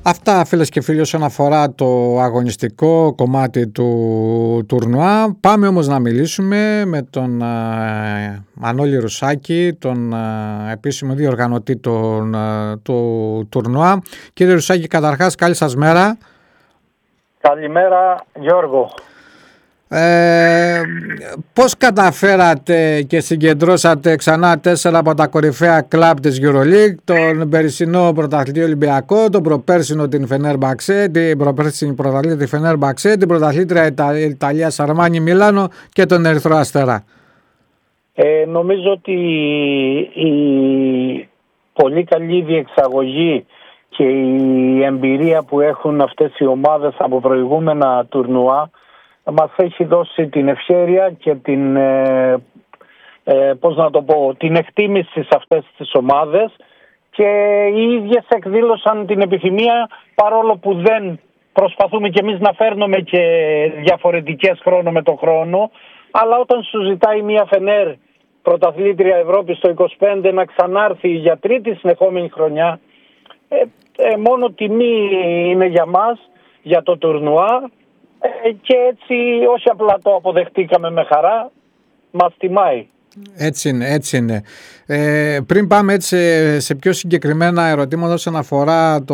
Αυτά, φίλες και φίλοι, όσον αφορά το αγωνιστικό κομμάτι του τουρνουά. Πάμε όμως να μιλήσουμε με τον Μανώλη Ρουσάκη, τον επίσημο διοργανωτή του τουρνουά. Κύριε Ρουσάκη, καταρχάς καλή σας μέρα. Καλημέρα Γιώργο. Πώς καταφέρατε και συγκεντρώσατε ξανά 4 από τα κορυφαία κλαμπ της EuroLeague, τον περσινό πρωταθλητή Ολυμπιακό, τον προπέρσινο την Φενέρμπαξε, την προπέρσινη πρωταθλήτρια τη Φενέρμπαξε, την πρωταθλήτρια Ιταλίας Αρμάνι Μιλάνο και τον Ερυθρό Αστέρα? Νομίζω ότι η πολύ καλή διεξαγωγή και η εμπειρία που έχουν αυτές οι ομάδες από προηγούμενα τουρνουά μας έχει δώσει την ευχέρεια και την εκτίμηση σε αυτές τις ομάδες, και οι ίδιες εκδήλωσαν την επιθυμία, παρόλο που δεν προσπαθούμε κι εμείς να φέρνουμε και διαφορετικές χρόνο με το χρόνο, αλλά όταν σου ζητάει μια Φενέρ πρωταθλήτρια Ευρώπη στο 25 να ξανάρθει για τρίτη συνεχόμενη χρονιά, μόνο τιμή είναι για μας, για το τουρνουά. Και έτσι, όχι απλά το αποδεχτήκαμε με χαρά, μας τιμάει. Έτσι είναι. Πριν πάμε έτσι σε πιο συγκεκριμένα ερωτήματα όσον αφορά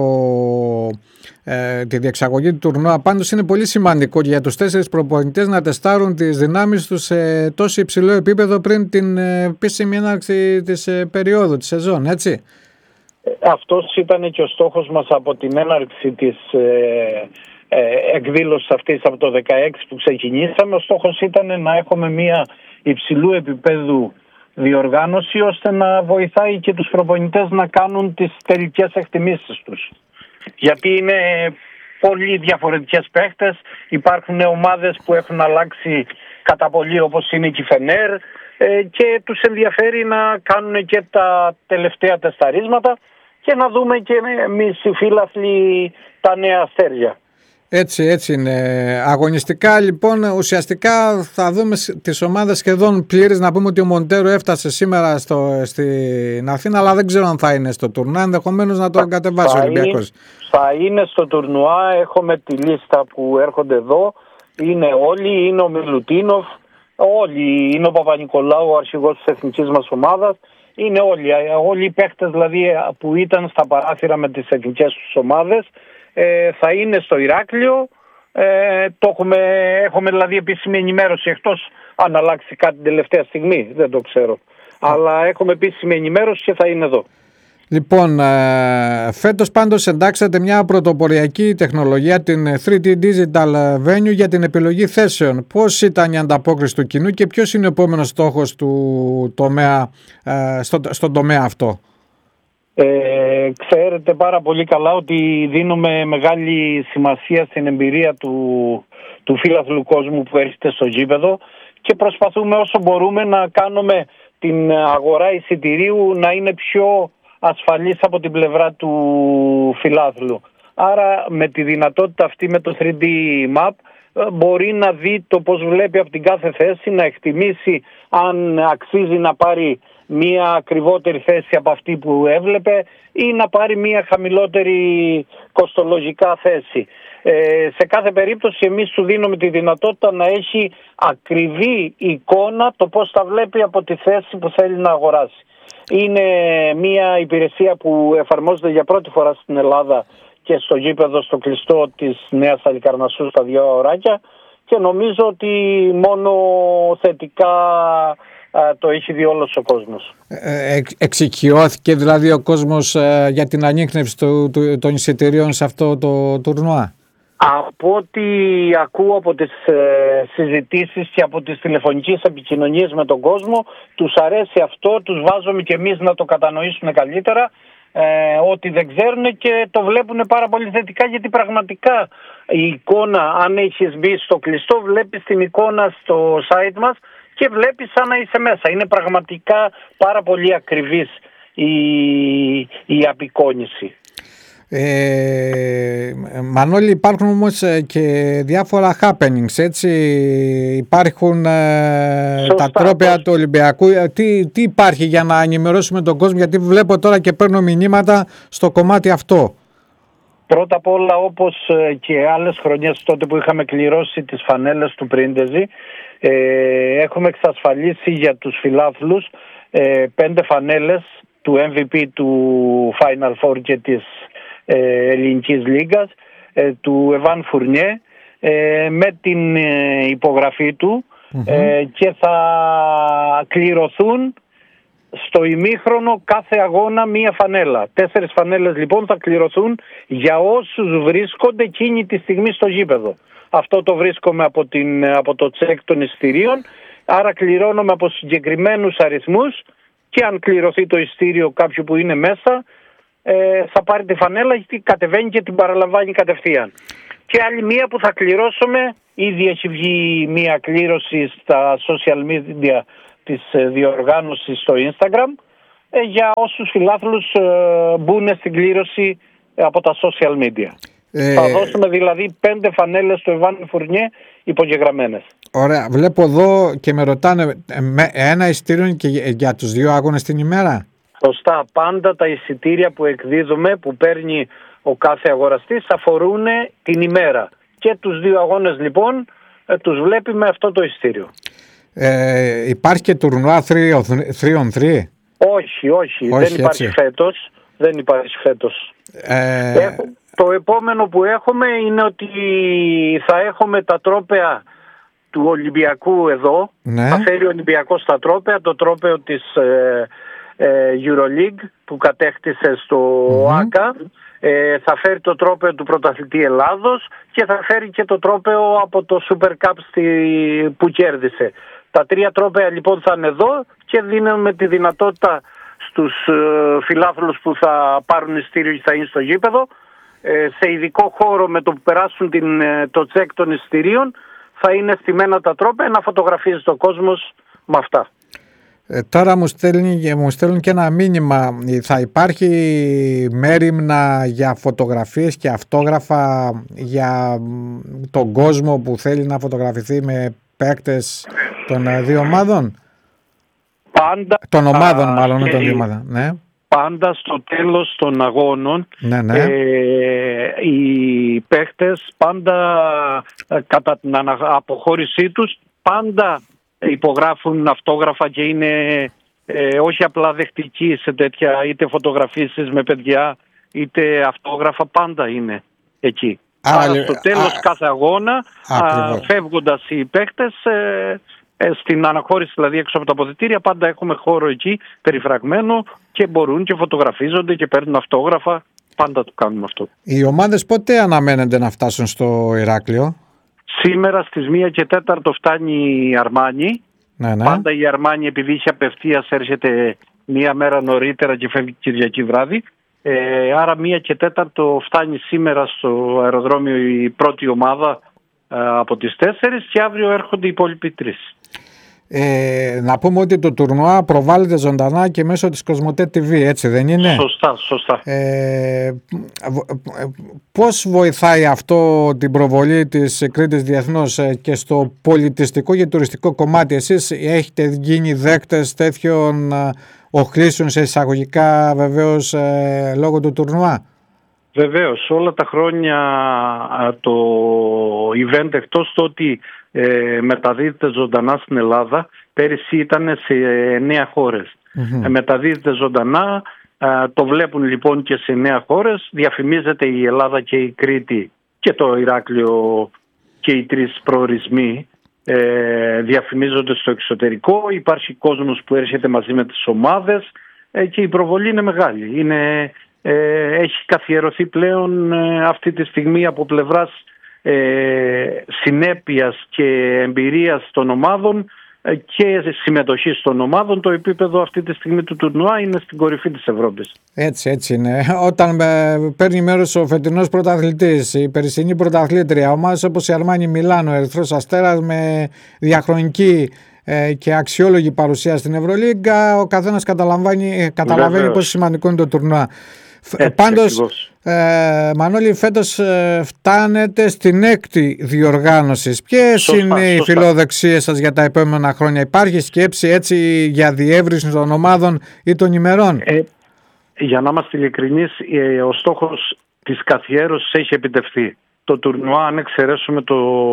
τη διεξαγωγή του τουρνουά, πάντως είναι πολύ σημαντικό για τους 4 προπονητές να τεστάρουν τις δυνάμεις τους σε τόσο υψηλό επίπεδο πριν την επίσημη έναρξη της περίοδου, της σεζόν, έτσι. Αυτός ήταν και ο στόχος μας από την έναρξη της εκδήλωση αυτής από το 2016 που ξεκινήσαμε. Ο στόχος ήταν να έχουμε μια υψηλού επίπεδου διοργάνωση, ώστε να βοηθάει και τους προπονητές να κάνουν τις τελικές εκτιμήσεις τους. Γιατί είναι πολύ διαφορετικές παίχτες, υπάρχουν ομάδες που έχουν αλλάξει κατά πολύ, όπως είναι και η Φενέρ, και τους ενδιαφέρει να κάνουν και τα τελευταία τεσταρίσματα και να δούμε και εμείς οι φίλαθλοι τα νέα αστέρια. Έτσι είναι. Αγωνιστικά λοιπόν, ουσιαστικά θα δούμε τις ομάδες σχεδόν πλήρες. Να πούμε ότι ο Μοντέρο έφτασε σήμερα στην Αθήνα, αλλά δεν ξέρω αν θα είναι στο τουρνουά. Ενδεχομένως να το κατεβάσει ο Ολυμπιακός. Θα είναι στο τουρνουά. Έχουμε τη λίστα που έρχονται εδώ. Είναι όλοι, είναι ο Μιλουτίνοφ, όλοι, είναι ο Παπα-Νικολάου, ο αρχηγός της εθνικής μας ομάδας. Είναι όλοι οι παίχτες δηλαδή που ήταν στα παράθυρα με τις εθνικές τους ομάδες. Θα είναι στο Ηράκλειο. Έχουμε δηλαδή επίσημη ενημέρωση, εκτός αν αλλάξει κάτι την τελευταία στιγμή, δεν το ξέρω, αλλά έχουμε επίσημη ενημέρωση και θα είναι εδώ. Λοιπόν, φέτος πάντως εντάξατε μια πρωτοποριακή τεχνολογία, την 3D Digital Venue, για την επιλογή θέσεων. Πώς ήταν η ανταπόκριση του κοινού και ποιος είναι ο επόμενος στόχος του τομέα, στον τομέα αυτό? Ξέρετε πάρα πολύ καλά ότι δίνουμε μεγάλη σημασία στην εμπειρία του φίλαθλου κόσμου που έρχεται στο γήπεδο, και προσπαθούμε όσο μπορούμε να κάνουμε την αγορά εισιτηρίου να είναι πιο ασφαλής από την πλευρά του φιλάθλου. Άρα με τη δυνατότητα αυτή, με το 3D Map, μπορεί να δει το πώς βλέπει από την κάθε θέση, να εκτιμήσει αν αξίζει να πάρει μία ακριβότερη θέση από αυτή που έβλεπε ή να πάρει μία χαμηλότερη κοστολογικά θέση. Σε κάθε περίπτωση εμείς του δίνουμε τη δυνατότητα να έχει ακριβή εικόνα το πώς τα βλέπει από τη θέση που θέλει να αγοράσει. Είναι μία υπηρεσία που εφαρμόζεται για πρώτη φορά στην Ελλάδα και στο γήπεδο στο κλειστό της Νέας Αλικαρνασσού στα 2 ωράκια, και νομίζω ότι μόνο θετικά το έχει δει όλος ο κόσμος. Εξοικειώθηκε δηλαδή ο κόσμος για την ανίκνευση των εισιτηρίων σε αυτό το τουρνουά? Από ό,τι ακούω από τις συζητήσεις και από τις τηλεφωνικές επικοινωνίες με τον κόσμο, τους αρέσει αυτό, τους βάζουμε και εμείς να το κατανοήσουν καλύτερα, ότι δεν ξέρουν, και το βλέπουν πάρα πολύ θετικά, γιατί πραγματικά η εικόνα, αν έχεις μπει στο κλειστό, βλέπεις την εικόνα στο site μας και βλέπεις σαν να είσαι μέσα. Είναι πραγματικά πάρα πολύ ακριβής η απεικόνηση. Μανώλη, υπάρχουν όμως και διάφορα happenings, έτσι? Υπάρχουν τα τρόπαια του Ολυμπιακού. Τι υπάρχει για να ενημερώσουμε τον κόσμο, γιατί βλέπω τώρα και παίρνω μηνύματα στο κομμάτι αυτό? Πρώτα απ' όλα, όπως και άλλες χρονιές τότε που είχαμε κληρώσει τις φανέλες του Πρίντεζη, έχουμε εξασφαλίσει για τους φιλάθλους 5 φανέλες του MVP του Final Four και της Ελληνικής Λίγκας, του Εβάν Φουρνιέ, με την υπογραφή του, και θα κληρωθούν στο ημίχρονο κάθε αγώνα μία φανέλα. 4 φανέλες λοιπόν θα κληρωθούν για όσους βρίσκονται εκείνη τη στιγμή στο γήπεδο. Αυτό το βρίσκομαι από το τσεκ των εισιτηρίων, άρα κληρώνομαι από συγκεκριμένους αριθμούς, και αν κληρωθεί το εισιτήριο κάποιου που είναι μέσα, θα πάρει τη φανέλα, γιατί κατεβαίνει και την παραλαμβάνει κατευθείαν. Και άλλη μία που θα κληρώσουμε, ήδη έχει βγει μία κλήρωση στα social media της διοργάνωσης στο Instagram, για όσους φιλάθλους μπουν στην κλήρωση από τα social media. Θα δώσουμε δηλαδή 5 φανέλες του Εβάν Φουρνιέ υπογεγραμμένες. Ωραία, βλέπω εδώ και με ρωτάνε, ένα εισιτήριο και για τους 2 αγώνες την ημέρα. Σωστά, πάντα τα εισιτήρια που εκδίδουμε, που παίρνει ο κάθε αγοραστής, αφορούν την ημέρα. Και τους 2 αγώνες λοιπόν τους βλέπει με αυτό το εισιτήριο. Υπάρχει και τουρνουά 3-on-3? Όχι, δεν υπάρχει φέτος. Το επόμενο που έχουμε είναι ότι θα έχουμε τα τρόπαια του Ολυμπιακού εδώ. Ναι. Θα φέρει ο Ολυμπιακός τα τρόπαια, το τρόπαιο της EuroLeague που κατέκτησε στο ΆΚΑ. Θα φέρει το τρόπαιο του πρωταθλητή Ελλάδος και θα φέρει και το τρόπαιο από το Super Cup που κέρδισε. Τα 3 τρόπαια λοιπόν θα είναι εδώ, και δίνουμε τη δυνατότητα στους φιλάθλους που θα πάρουν εισιτήριο και θα είναι στο γήπεδο, σε ειδικό χώρο, με το που περάσουν το τσεκ των εισιτηρίων, θα είναι στημένα τα τρόπαια να φωτογραφίζει το κόσμος με αυτά. Τώρα μου στέλνουν και ένα μήνυμα. Θα υπάρχει μέριμνα για φωτογραφίες και αυτόγραφα για τον κόσμο που θέλει να φωτογραφηθεί με παίκτες των 2 ομάδων? Πάντα. Των ομάδων μάλλον, των 2 ομάδων. Ναι. Πάντα στο τέλος των αγώνων, ναι. Οι παίχτες πάντα κατά την αποχώρησή τους πάντα υπογράφουν αυτόγραφα, και είναι όχι απλά δεκτικοί σε τέτοια, είτε φωτογραφίσεις με παιδιά είτε αυτόγραφα, πάντα είναι εκεί. Άρα στο τέλος κάθε αγώνα, φεύγοντας οι παίχτες, στην αναχώρηση δηλαδή έξω από τα αποδυτήρια, πάντα έχουμε χώρο εκεί περιφραγμένο και μπορούν και φωτογραφίζονται και παίρνουν αυτόγραφα. Πάντα το κάνουμε αυτό. Οι ομάδες πότε αναμένεται να φτάσουν στο Ηράκλειο? Σήμερα στις 1:04 φτάνει η Αρμάνι. Ναι. Πάντα η Αρμάνι, επειδή είχε απευθείας, έρχεται 1 μέρα νωρίτερα και φεύγει Κυριακή βράδυ. Άρα 1:04 φτάνει σήμερα στο αεροδρόμιο η πρώτη ομάδα από τις 4, και αύριο έρχονται οι υπόλοιποι 3. Να πούμε ότι το τουρνουά προβάλλεται ζωντανά και μέσω της Κοσμοτέ TV, έτσι δεν είναι? Σωστά. Πώς βοηθάει αυτό την προβολή της Κρήτης διεθνώς και στο πολιτιστικό και τουριστικό κομμάτι? Εσείς έχετε γίνει δέκτες τέτοιων οχλήσεων, σε εισαγωγικά βεβαίως, λόγω του τουρνουά? Βεβαίως, όλα τα χρόνια το event, εκτός το ότι μεταδίδεται ζωντανά στην Ελλάδα, πέρυσι ήταν σε 9 χώρες. Μεταδίδεται ζωντανά, το βλέπουν λοιπόν και σε 9 χώρες, διαφημίζεται η Ελλάδα και η Κρήτη και το Ηράκλειο, και οι 3 προορισμοί διαφημίζονται στο εξωτερικό. Υπάρχει κόσμος που έρχεται μαζί με τις ομάδες, και η προβολή είναι μεγάλη. Έχει καθιερωθεί πλέον αυτή τη στιγμή από πλευράς συνέπειας και εμπειρίας των ομάδων και συμμετοχής των ομάδων. Το επίπεδο αυτή τη στιγμή του τουρνουά είναι στην κορυφή της Ευρώπης. Έτσι είναι. Όταν παίρνει μέρος ο φετινός πρωταθλητής, η περσινή πρωταθλήτρια, ομάδες όπως η Αρμάνι Μιλάνο, ο Ερυθρός Αστέρας, με διαχρονική και αξιόλογη παρουσία στην Ευρωλίγκα, ο καθένας καταλαβαίνει πόσο σημαντικό είναι το τουρνουά. Πάντως, Μανώλη, φέτος φτάνετε στην 6η διοργάνωση. Ποιες είναι οι φιλοδοξίες σας για τα επόμενα χρόνια? Υπάρχει σκέψη έτσι για διεύρυνση των ομάδων ή των ημερών? Για να είμαστε ειλικρινείς, ο στόχος της καθιέρωσης έχει επιτευχθεί. Το τουρνουά, αν εξαιρέσουμε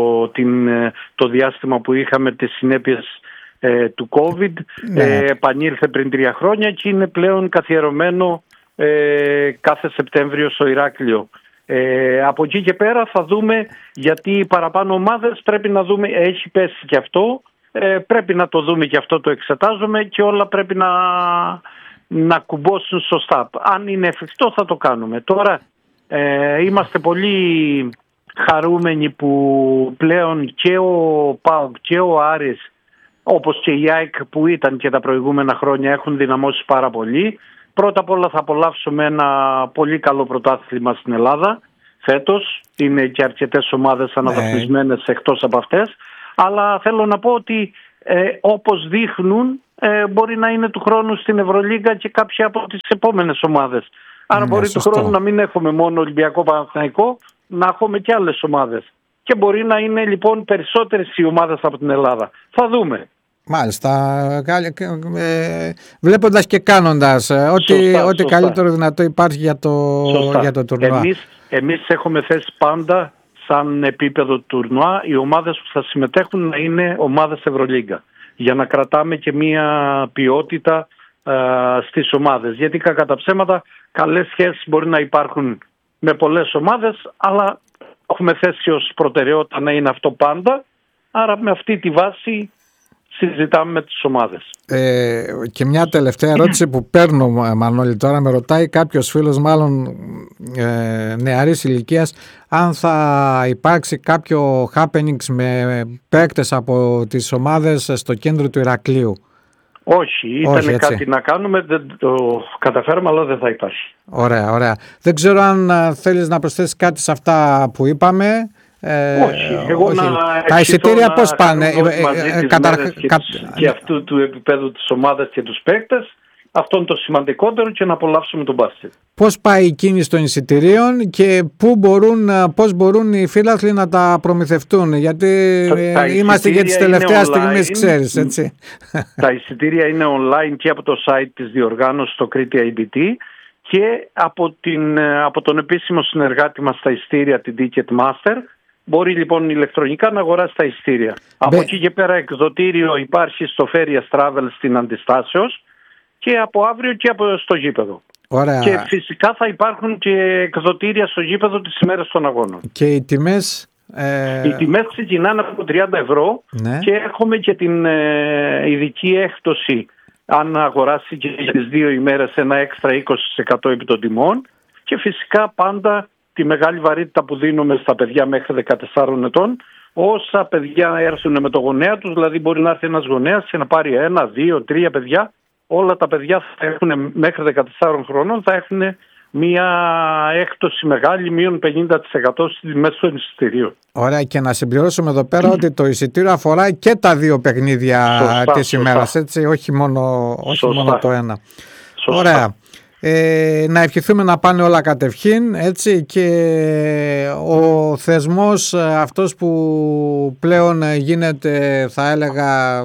το διάστημα που είχαμε τις συνέπειες του COVID, επανήλθε πριν 3 χρόνια και είναι πλέον καθιερωμένο κάθε Σεπτέμβριο στο Ηράκλειο. Από εκεί και πέρα θα δούμε, γιατί οι παραπάνω ομάδες πρέπει να δούμε, έχει πέσει και αυτό, πρέπει να το δούμε και αυτό, το εξετάζουμε και όλα πρέπει να κουμπώσουν σωστά. Αν είναι εφικτό θα το κάνουμε. Τώρα είμαστε πολύ χαρούμενοι που πλέον και ο ΠΑΟΚ και ο Άρης, όπως και η ΑΕΚ που ήταν και τα προηγούμενα χρόνια, έχουν δυναμώσει πάρα πολύ. Πρώτα απ' όλα θα απολαύσουμε ένα πολύ καλό πρωτάθλημα στην Ελλάδα φέτος. Είναι και αρκετές ομάδες αναβαθμισμένες εκτός από αυτές. Αλλά θέλω να πω ότι όπως δείχνουν μπορεί να είναι του χρόνου στην Ευρωλίγκα και κάποια από τις επόμενες ομάδες. Άρα μπορεί του χρόνου να μην έχουμε μόνο Ολυμπιακό, Παναθηναϊκό, να έχουμε και άλλες ομάδες. Και μπορεί να είναι λοιπόν περισσότερες οι ομάδες από την Ελλάδα. Θα δούμε. Μάλιστα, βλέποντας και κάνοντας ό,τι καλύτερο δυνατό υπάρχει για το τουρνουά. Εμείς έχουμε θέσει πάντα σαν επίπεδο τουρνουά οι ομάδες που θα συμμετέχουν να είναι ομάδες Ευρωλίγκα, για να κρατάμε και μία ποιότητα στις ομάδες. Γιατί κακά τα ψέματα, καλές σχέσεις μπορεί να υπάρχουν με πολλές ομάδες, αλλά έχουμε θέσει ως προτεραιότητα να είναι αυτό πάντα. Άρα με αυτή τη βάση συζητάμε με τις ομάδες. Και μια τελευταία ερώτηση που παίρνω, Μανώλη, τώρα με ρωτάει κάποιος φίλος, μάλλον νεαρής ηλικίας, αν θα υπάρξει κάποιο happenings με παίκτες από τις ομάδες στο κέντρο του Ηρακλείου. Όχι, ήταν κάτι να κάνουμε, δεν το καταφέραμε, αλλά δεν θα υπάρχει. Ωραία. Δεν ξέρω αν θέλεις να προσθέσεις κάτι σε αυτά που είπαμε. Όχι. Τα εισιτήρια πώς πάνε? Και αυτού του επίπεδου της ομάδας και τους παίκτες, αυτό είναι το σημαντικότερο, και να απολαύσουμε τον μπάσκετ. Πώς πάει η κίνηση των εισιτηρίων και πώς μπορούν οι φίλαθλοι να τα προμηθευτούν? Γιατί είμαστε για τις τελευταίες στιγμές, ξέρεις, έτσι. Τα εισιτήρια είναι online και από το site της διοργάνωσης, το Crete IBT, και από τον επίσημο συνεργάτη μας στα εισιτήρια, την Ticketmaster. Μπορεί λοιπόν ηλεκτρονικά να αγοράσει τα εισιτήρια. Από εκεί και πέρα εκδοτήριο υπάρχει στο Ferias Travel στην Αντιστάσεως, και από αύριο και στο γήπεδο. Ωραία. Και φυσικά θα υπάρχουν και εκδοτήρια στο γήπεδο τις ημέρες των αγώνων. Και οι τιμές? Οι τιμές ξεκινάνε από 30 ευρώ, ναι. Και έχουμε και την ειδική έκπτωση αν αγοράσει και για τις 2 ημέρες ένα έξτρα 20% επί των τιμών, και φυσικά πάντα τη μεγάλη βαρύτητα που δίνουμε στα παιδιά μέχρι 14 ετών. Όσα παιδιά έρθουν με το γονέα τους, δηλαδή μπορεί να έρθει ένας γονέας και να πάρει 1, 2, 3 παιδιά, όλα τα παιδιά θα έχουν μέχρι 14 χρόνων, θα έχουν μια έκπτωση μεγάλη, μείον 50% στις τιμές των εισιτηρίων. Ωραία, και να συμπληρώσουμε εδώ πέρα ότι το εισιτήριο αφορά και τα 2 παιχνίδια της ημέρας, έτσι, όχι μόνο το ένα. Σωστά. Ωραία. Να ευχηθούμε να πάνε όλα κατευχήν, έτσι, και ο θεσμός αυτός που πλέον γίνεται, θα έλεγα,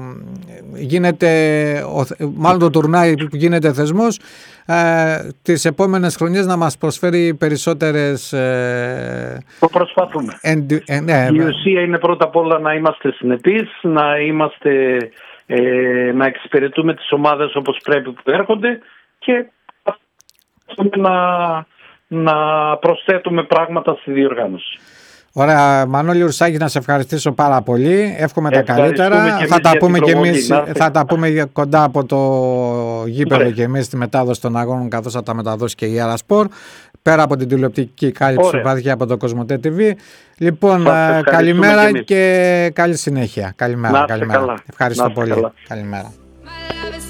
μάλλον το τουρνάι που γίνεται θεσμός, τις επόμενες χρονιές να μας προσφέρει περισσότερες... Το προσπαθούμε. Η ουσία είναι πρώτα απ' όλα να είμαστε συνεπείς, να εξυπηρετούμε τις ομάδες όπως πρέπει που έρχονται, και να προσθέτουμε πράγματα στη διοργάνωση. Ωραία, Μανώλη Ουρσάκη, να σε ευχαριστήσω πάρα πολύ. Εύχομαι τα καλύτερα. Θα τα πούμε κοντά από το γήπεδο και εμείς στη μετάδοση των αγώνων, καθώς θα τα μεταδώσει και η Αερασπορ, πέρα από την τηλεοπτική κάλυψη που υπάρχει από το Κοσμοτέ TV. Λοιπόν, καλημέρα και καλή συνέχεια. Καλημέρα. Καλά. Ευχαριστώ πολύ. Καλημέρα.